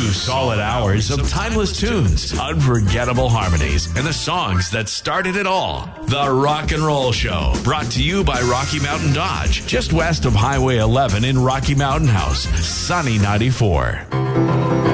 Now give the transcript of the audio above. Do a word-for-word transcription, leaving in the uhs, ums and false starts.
Two solid hours of timeless tunes, unforgettable harmonies, and the songs that started it all. The Rock and Roll Show, brought to you by Rocky Mountain Dodge, just west of Highway eleven in Rocky Mountain House, Sunny ninety-four.